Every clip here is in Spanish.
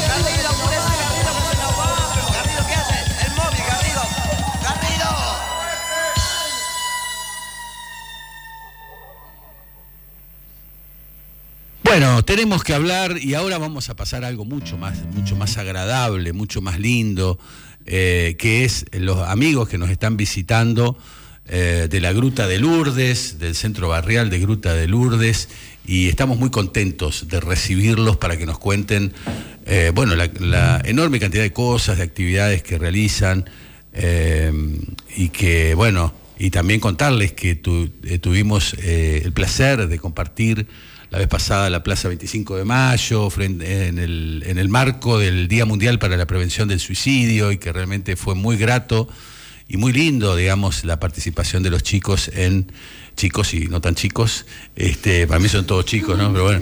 Garrido, apurese, Garrido, que se nos va. Pero Garrido, ¿qué hace? El móvil, Garrido. ¡Garrido! Bueno, tenemos que hablar y ahora vamos a pasar a algo mucho más agradable, mucho más lindo, que es los amigos que nos están visitando de la Gruta de Lourdes, del Centro Barrial de Gruta de Lourdes, y estamos muy contentos de recibirlos para que nos cuenten la enorme cantidad de cosas, de actividades que realizan, y que, bueno, y también contarles que tuvimos el placer de compartir la vez pasada la Plaza 25 de Mayo, en el marco del Día Mundial para la Prevención del Suicidio, y que realmente fue muy grato y muy lindo, digamos, la participación de los chicos chicos y no tan chicos, para mí son todos chicos, ¿no? Pero bueno,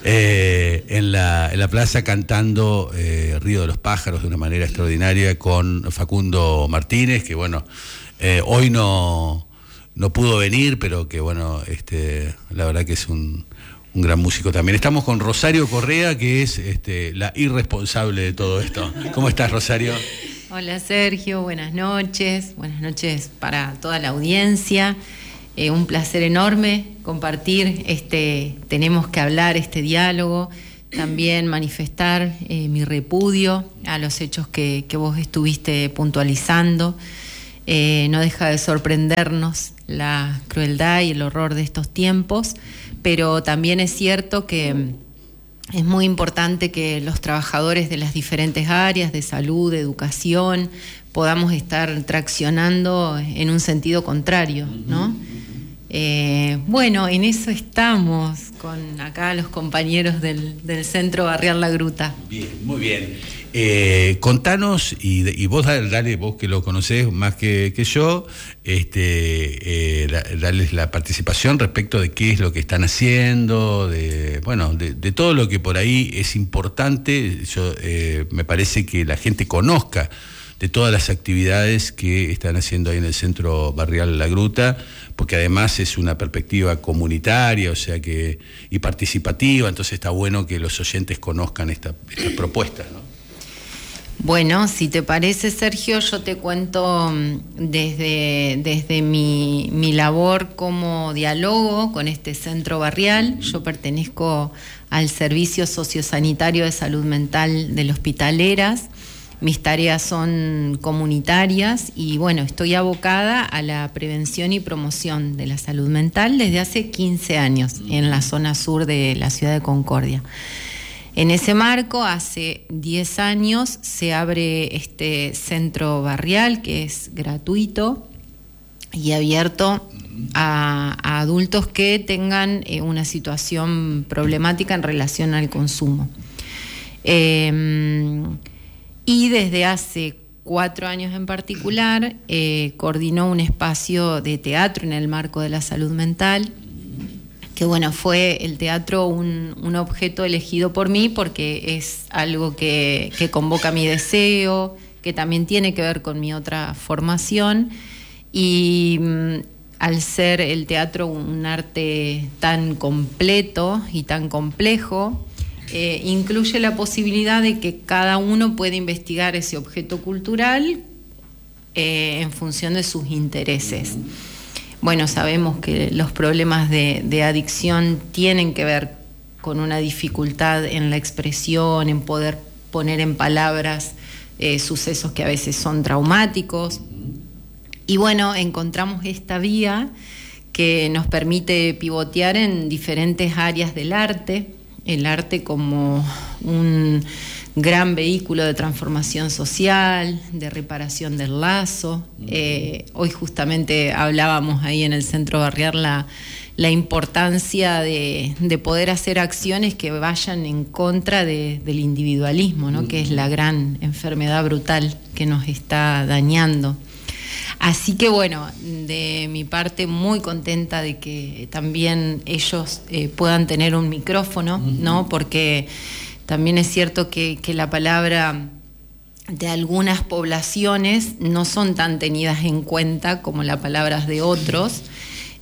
en la plaza cantando Río de los Pájaros de una manera extraordinaria con Facundo Martínez, que bueno, hoy no pudo venir, pero que bueno, la verdad que es un gran músico también. Estamos con Rosario Correa, que es la irresponsable de todo esto. ¿Cómo estás, Rosario? Hola, Sergio, buenas noches para toda la audiencia. Un placer enorme compartir tenemos que hablar, este diálogo, también manifestar mi repudio a los hechos que vos estuviste puntualizando. No deja de sorprendernos la crueldad y el horror de estos tiempos, pero también es cierto que es muy importante que los trabajadores de las diferentes áreas de salud, de educación, podamos estar traccionando en un sentido contrario, ¿no? Bueno, en eso estamos con acá los compañeros del Centro Barrial La Gruta. Bien, muy bien. Contanos, y vos dale, vos que lo conocés más que yo, darles la participación respecto de qué es lo que están haciendo, de todo lo que por ahí es importante. Me parece que la gente conozca de todas las actividades que están haciendo ahí en el Centro Barrial La Gruta, porque además es una perspectiva comunitaria, y participativa, entonces está bueno que los oyentes conozcan estas propuestas, ¿no? Bueno, si te parece, Sergio, yo te cuento desde mi labor como diálogo con este centro barrial. Yo pertenezco al Servicio Sociosanitario de Salud Mental de la Hospitaleras. Mis tareas son comunitarias y bueno, estoy abocada a la prevención y promoción de la salud mental desde hace 15 años en la zona sur de la ciudad de Concordia. En ese marco, hace 10 años se abre este centro barrial que es gratuito y abierto a adultos que tengan una situación problemática en relación al consumo. Y desde hace 4 años en particular coordinó un espacio de teatro en el marco de la salud mental, que bueno, fue el teatro un objeto elegido por mí porque es algo que convoca mi deseo, que también tiene que ver con mi otra formación, y al ser el teatro un arte tan completo y tan complejo, incluye la posibilidad de que cada uno pueda investigar ese objeto cultural en función de sus intereses. Bueno, sabemos que los problemas de adicción tienen que ver con una dificultad en la expresión, en poder poner en palabras sucesos que a veces son traumáticos. Y bueno, encontramos esta vía que nos permite pivotear en diferentes áreas del arte, el arte como un gran vehículo de transformación social, de reparación del lazo. Hoy justamente hablábamos ahí en el Centro Barrial la importancia de poder hacer acciones que vayan en contra del individualismo, ¿no? Que es la gran enfermedad brutal que nos está dañando. Así que bueno, de mi parte muy contenta de que también ellos puedan tener un micrófono, ¿no? Porque también es cierto que la palabra de algunas poblaciones no son tan tenidas en cuenta como las palabras de otros.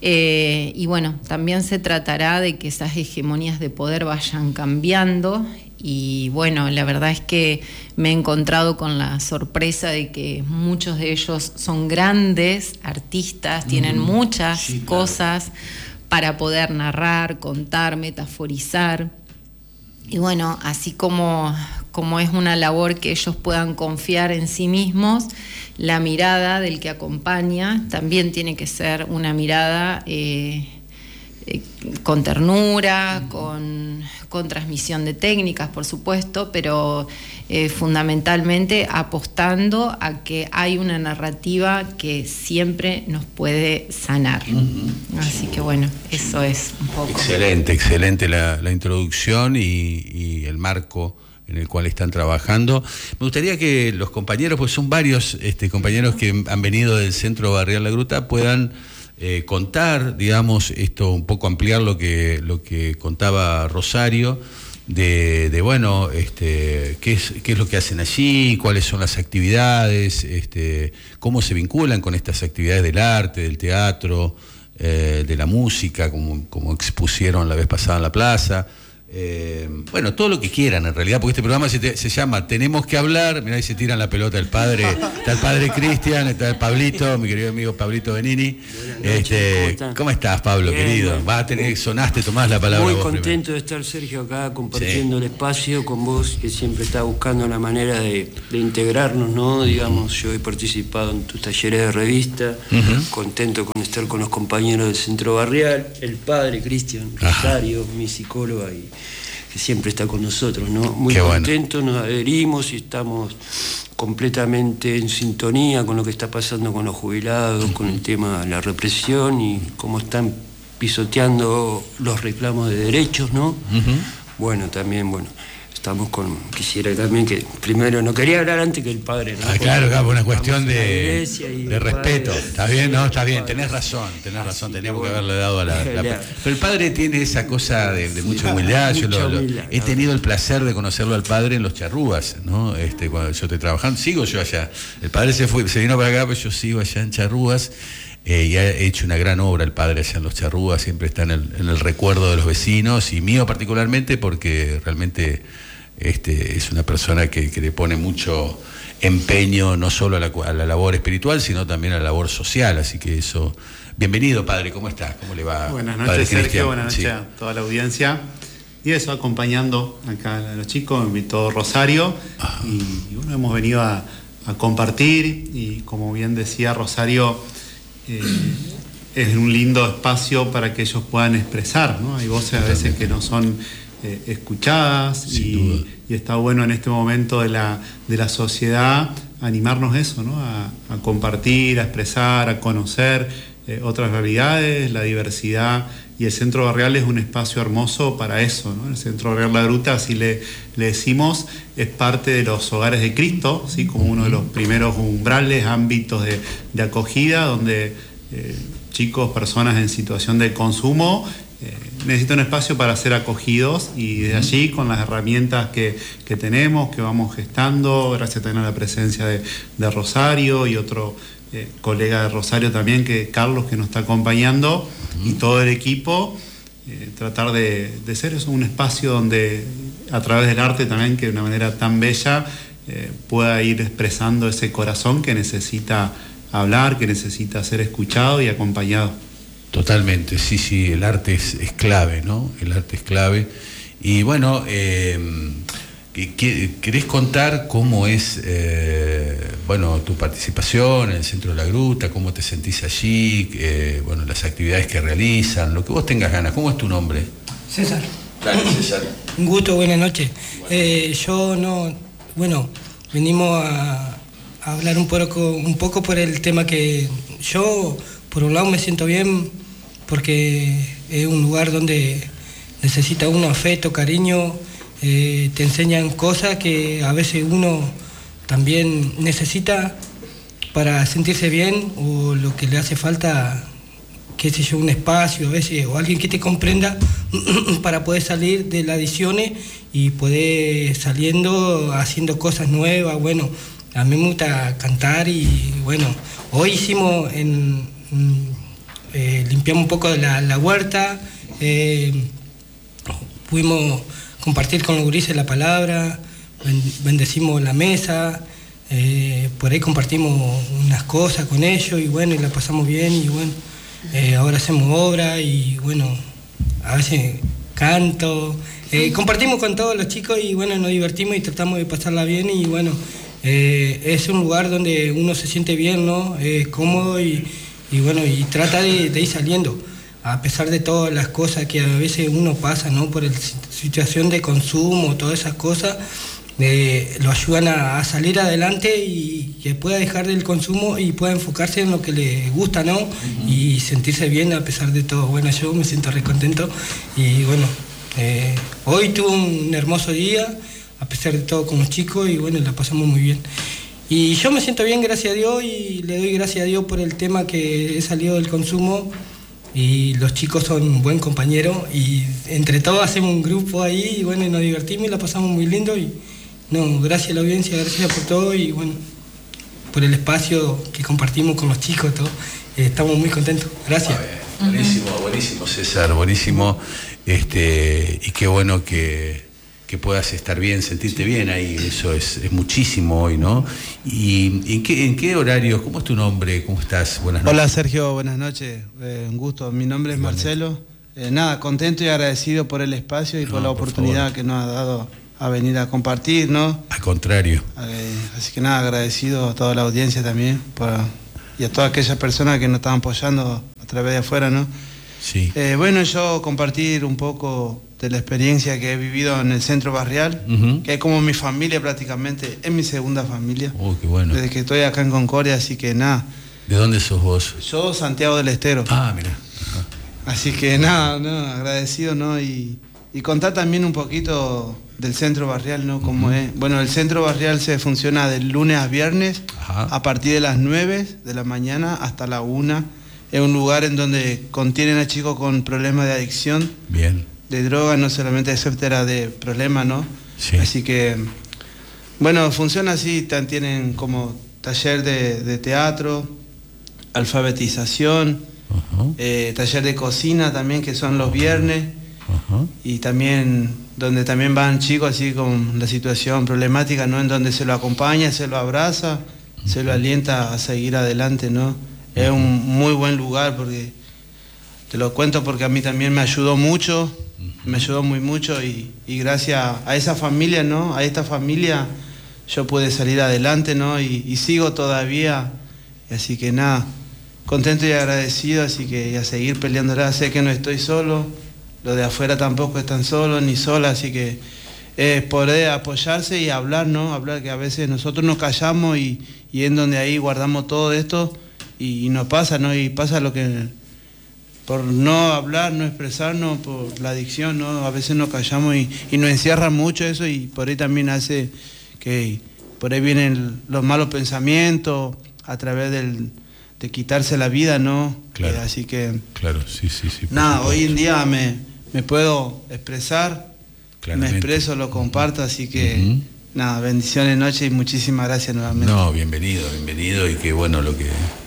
Y bueno, también se tratará de que esas hegemonías de poder vayan cambiando y bueno, la verdad es que me he encontrado con la sorpresa de que muchos de ellos son grandes artistas, tienen muchas cosas para poder narrar, contar, metaforizar. Y bueno, así como es una labor que ellos puedan confiar en sí mismos, la mirada del que acompaña también tiene que ser una mirada con ternura, con transmisión de técnicas, por supuesto, pero fundamentalmente apostando a que hay una narrativa que siempre nos puede sanar. Así que bueno, eso es un poco. Excelente la introducción y el marco en el cual están trabajando. Me gustaría que los compañeros, pues son varios compañeros que han venido del Centro Barrial La Gruta, puedan contar, digamos, esto, un poco ampliar lo que contaba Rosario, de bueno, qué es lo que hacen allí, cuáles son las actividades, cómo se vinculan con estas actividades del arte, del teatro, de la música, como expusieron la vez pasada en la plaza. Bueno, todo lo que quieran en realidad, porque este programa se llama Tenemos que hablar. Mirá, ahí se tiran la pelota el padre, está el padre Cristian, está el Pablito, mi querido amigo Pablito Benini. ¿Cómo estás, Pablo, bien, querido? Bueno. Sonaste, tomás la palabra. Muy vos contento primero de estar, Sergio, acá compartiendo el espacio con vos, que siempre estás buscando la manera de integrarnos, ¿no? Digamos, yo he participado en tus talleres de revista, contento con estar con los compañeros del Centro Barrial, el padre Cristian Rosario, mi psicóloga, y que siempre está con nosotros, ¿no? Muy contentos, nos adherimos y estamos completamente en sintonía con lo que está pasando con los jubilados, con el tema de la represión y cómo están pisoteando los reclamos de derechos, ¿no? Bueno, también, estamos quisiera también que, primero, no quería hablar antes que el padre, ¿no? Claro, una cuestión de respeto. Está bien, ¿no? Está bien, tenés razón, teníamos que haberle dado a la... Pero el padre tiene esa cosa de mucha humildad. He tenido el placer de conocerlo al padre en los Charrúas, ¿no? Cuando yo estoy trabajando, sigo yo allá. El padre se vino para acá, pero yo sigo allá en Charrúas. Y ha hecho una gran obra el padre allá en los Charrúas, siempre está en el recuerdo de los vecinos y mío particularmente, porque realmente es una persona que le pone mucho empeño no solo a la labor espiritual, sino también a la labor social. Así que eso, bienvenido, padre, ¿cómo está? ¿Cómo le va? Buenas noches, Sergio, buenas noches a toda la audiencia. Y eso, acompañando acá a los chicos, me invitó Rosario y bueno, hemos venido a compartir y como bien decía Rosario, es un lindo espacio para que ellos puedan expresar, ¿no? Hay voces a veces que no son escuchadas y está bueno en este momento de la sociedad animarnos eso, ¿no? A compartir, a expresar, a conocer otras realidades, la diversidad, y el Centro Barrial es un espacio hermoso para eso, ¿no? El Centro Barrial La Gruta, así le decimos, es parte de los hogares de Cristo, ¿sí? Como uno de los primeros umbrales, ámbitos de acogida, donde chicos, personas en situación de consumo necesitan un espacio para ser acogidos, y desde allí, con las herramientas que tenemos, que vamos gestando, gracias también a la presencia de Rosario y otro colega de Rosario también, Carlos, que nos está acompañando, y todo el equipo, tratar de ser eso, un espacio donde a través del arte también, que de una manera tan bella pueda ir expresando ese corazón que necesita hablar, que necesita ser escuchado y acompañado. Totalmente, sí, el arte es clave, ¿no? El arte es clave. Y bueno, ¿querés contar cómo es tu participación en el Centro de la Gruta? ¿Cómo te sentís allí? Las actividades que realizan, lo que vos tengas ganas. ¿Cómo es tu nombre? César. Dale, César. Un gusto, buenas noches. Venimos a hablar un poco por el tema que yo, por un lado, me siento bien porque es un lugar donde necesita uno afecto, cariño, te enseñan cosas que a veces uno también necesita para sentirse bien, o lo que le hace falta, qué sé yo, un espacio a veces, o alguien que te comprenda para poder salir de las adicciones y poder saliendo, haciendo cosas nuevas. Bueno, a mí me gusta cantar y hoy hicimos limpiamos un poco la huerta, pudimos compartir con los gurises la palabra, bendecimos la mesa, por ahí compartimos unas cosas con ellos y bueno, y la pasamos bien y bueno, ahora hacemos obra y bueno, a veces canto, compartimos con todos los chicos y bueno, nos divertimos y tratamos de pasarla bien y bueno, es un lugar donde uno se siente bien, ¿no? Cómodo y bueno, y trata de ir saliendo, a pesar de todas las cosas que a veces uno pasa, ¿no? Por situación de consumo, todas esas cosas, lo ayudan a salir adelante y que pueda dejar del consumo y pueda enfocarse en lo que le gusta, ¿no? Y sentirse bien a pesar de todo. Bueno, yo me siento re contento y bueno, hoy tuve un hermoso día, a pesar de todo con los chicos y bueno, la pasamos muy bien. Y yo me siento bien, gracias a Dios, y le doy gracias a Dios por el tema que he salido del consumo y los chicos son un buen compañero y entre todos hacemos un grupo ahí y bueno, y nos divertimos y la pasamos muy lindo y no, gracias a la audiencia, gracias por todo y bueno, por el espacio que compartimos con los chicos, todo. Estamos muy contentos, gracias. Buenísimo César, buenísimo, y qué bueno que puedas estar bien, sentirte bien ahí, eso es muchísimo hoy, ¿no? ¿Y en qué horario? ¿Cómo es tu nombre? ¿Cómo estás? Buenas noches. Hola Sergio, buenas noches, un gusto, mi nombre es Marcelo, nada, contento y agradecido por el espacio y por la oportunidad que nos ha dado a venir a compartir, ¿no? Al contrario. Así que nada, agradecido a toda la audiencia también y a todas aquellas personas que nos están apoyando a través de afuera, ¿no? Sí. Bueno, yo compartir un poco de la experiencia que he vivido en el centro barrial, que es como mi familia prácticamente, es mi segunda familia. Qué bueno. Desde que estoy acá en Concordia, así que nada. ¿De dónde sos vos? Yo, Santiago del Estero. Mira. Así que nada, agradecido, ¿no? Y contar también un poquito del centro barrial, ¿no? Cómo es. Bueno, el centro barrial se funciona de lunes a viernes, a partir de las 9 de la mañana hasta la 1. Es un lugar en donde contienen a chicos con problemas de adicción. Bien. De droga, no solamente de suerte, de problemas, ¿no? Sí. Así que, bueno, funciona así, tienen como taller de teatro, alfabetización, taller de cocina también, que son los viernes, y también, donde también van chicos así con la situación problemática, ¿no? En donde se lo acompaña, se lo abraza, se lo alienta a seguir adelante, ¿no? Es un muy buen lugar porque, te lo cuento porque a mí también me ayudó mucho, me ayudó muy mucho y gracias a esa familia, ¿no? A esta familia yo pude salir adelante, ¿no? Y sigo todavía, así que nada, contento y agradecido, así que a seguir peleándola. Sé que no estoy solo, los de afuera tampoco están solos ni solas, así que es poder apoyarse y hablar, ¿no? Hablar, que a veces nosotros nos callamos y en donde ahí guardamos todo esto y nos pasa, ¿no? Y pasa lo que, por no hablar, no expresarnos, por la adicción, ¿no? A veces nos callamos y nos encierra mucho eso y por ahí también hace que por ahí vienen los malos pensamientos a través de quitarse la vida, ¿no? Claro. Así que... Claro, sí. Nada, hoy en día me puedo expresar, claramente. Me expreso, lo comparto, así que... Nada, bendiciones, noche y muchísimas gracias nuevamente. No, bienvenido y qué bueno lo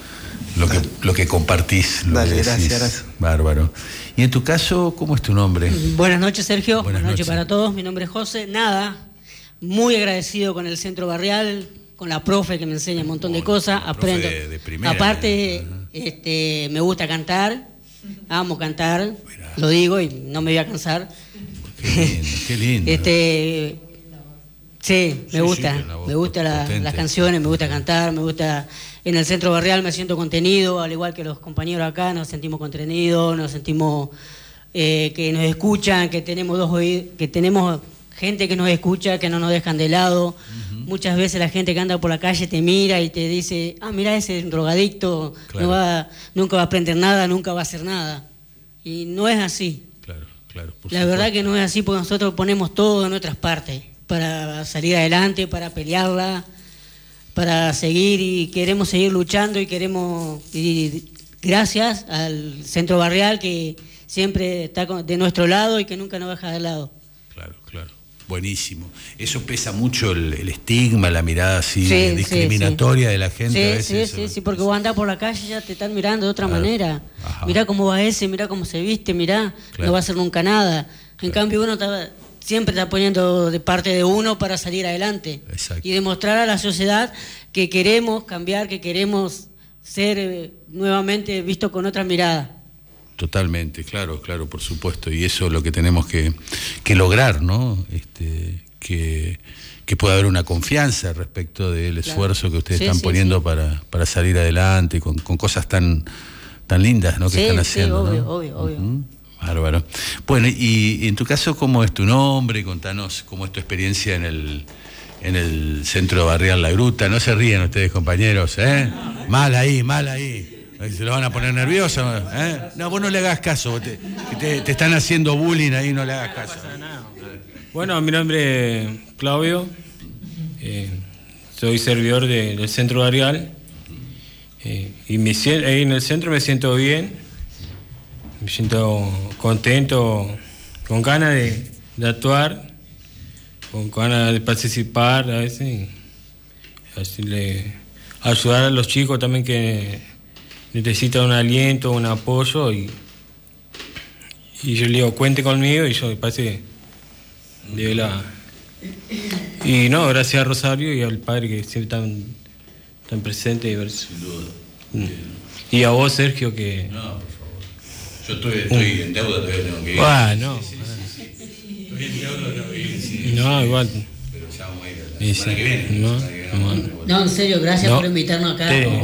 que compartís, lo Dale, que decís. gracias. Bárbaro. Y en tu caso, ¿cómo es tu nombre? Buenas noches, Sergio. Buenas noches para todos. Mi nombre es José. Nada, muy agradecido con el centro barrial, con la profe que me enseña un montón de cosas. Aprendo. De primera, aparte, me gusta cantar, amo cantar, lo digo y no me voy a cansar. Qué lindo. Sí, me gusta potente. las canciones, me gusta cantar, me gusta. En el centro barrial me siento contenido, al igual que los compañeros acá, nos sentimos contenidos, nos sentimos que nos escuchan, que tenemos que tenemos gente que nos escucha, que no nos dejan de lado. Muchas veces la gente que anda por la calle te mira y te dice, mira ese drogadicto, claro. Nunca va a aprender nada, nunca va a hacer nada. Y no es así. Claro. La verdad que no es así porque nosotros ponemos todo de nuestras partes para salir adelante, para pelearla, para seguir y queremos seguir luchando y gracias al centro barrial que siempre está de nuestro lado y que nunca nos deja de lado. Claro. Buenísimo. Eso pesa mucho el estigma, la mirada así discriminatoria de la gente. Sí, porque vos andás por la calle y ya te están mirando de otra manera. Mirá cómo va ese, mirá cómo se viste, mirá, no va a hacer nunca nada. En cambio uno siempre está poniendo de parte de uno para salir adelante. Exacto. Y demostrar a la sociedad que queremos cambiar, que queremos ser nuevamente vistos con otra mirada. Totalmente, claro, por supuesto. Y eso es lo que tenemos que lograr, ¿no? Que pueda haber una confianza respecto del esfuerzo que ustedes están poniendo para salir adelante con cosas tan lindas, ¿no? Que están haciendo. Sí, ¿no? obvio. Bárbaro. Bueno, y en tu caso, ¿cómo es tu nombre? Contanos cómo es tu experiencia en el centro barrial La Gruta. No se ríen ustedes, compañeros, ¿eh? Mal ahí. Se lo van a poner nervioso, ¿eh? No, vos no le hagas caso, te están haciendo bullying ahí, no le hagas caso. Bueno, mi nombre es Claudio, soy servidor del centro barrial, y ahí en el centro me siento bien, me siento contento, con ganas de actuar, con ganas de participar a veces, así ayudar a los chicos también que necesitan un aliento, un apoyo, y yo le digo, cuente conmigo, y yo me parece de la... Y no, gracias a Rosario y al padre que siempre tan presente y sin duda. Y a vos, Sergio, que... No, por favor. Yo estoy en deuda, todavía tengo que ir. No. Sí. Estoy en deuda, tengo que ir. No, igual. Pero ya vamos a ir la semana que viene. No, en serio, gracias por invitarnos acá.